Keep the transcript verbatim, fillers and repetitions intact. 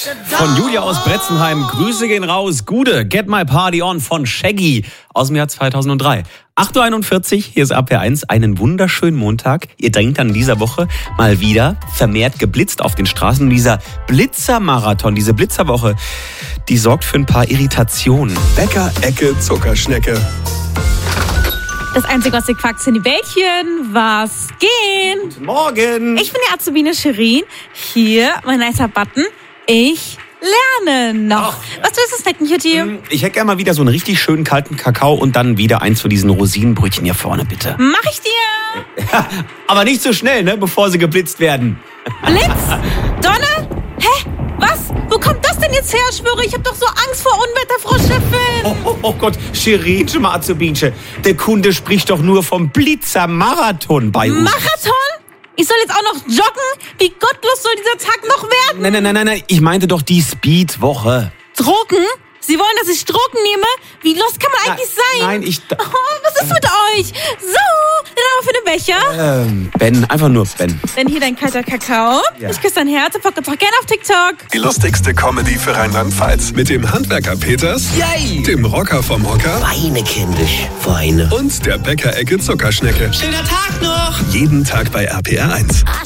Von Julia aus Bretzenheim. Grüße gehen raus. Gude, Get My Party On von Shaggy aus dem Jahr zweitausenddrei. acht Uhr einundvierzig, hier ist A P eins. Einen wunderschönen Montag. Ihr denkt an dieser Woche mal wieder vermehrt geblitzt auf den Straßen. Und dieser Blitzermarathon, diese Blitzerwoche, die sorgt für ein paar Irritationen. Bäcker, Ecke, Zuckerschnecke. Das Einzige, was ihr quackt, sind die Bällchen. Was gehen? Guten Morgen. Ich bin die Azubine Shirin. Hier, mein nicer Button. Ich lerne noch. Ach. Was willst du snacken, Cutie? Ich hätte gerne mal wieder so einen richtig schönen kalten Kakao und dann wieder eins von diesen Rosinenbrötchen hier vorne, bitte. Mach ich dir. Aber nicht so schnell, ne, bevor sie geblitzt werden. Blitz? Donner? Hä? Was? Wo kommt das denn jetzt her, schwöre? Ich hab doch so Angst vor Unwetter, Frau Chefin. Oh, oh, oh Gott, Shirin, mal Azubinche. Der Kunde spricht doch nur vom Blitzermarathon bei uns. Marathon? Ich soll jetzt auch noch joggen? Wie gottlos soll dieser Tag noch werden? Nein, nein, nein, nein, nein. Ich meinte doch die Speedwoche. Drogen? Sie wollen, dass ich Drogen nehme? Wie los kann man eigentlich sein? Nein, ich... Oh, was ist mit euch? So, dann aber für den Becher. Ähm, Ben, einfach nur Ben. Dann hier dein kalter Kakao. Ja. Ich küsse dein Herz und folgt uns auch gerne auf TikTok. Die lustigste Comedy für Rheinland-Pfalz. Mit dem Handwerker Peters, Yay! dem Rocker vom Hocker Weine, kindisch, Weine. und der Bäcker, Ecke, Zuckerschnecke. Schöner Tag noch! Jeden Tag bei R P R eins.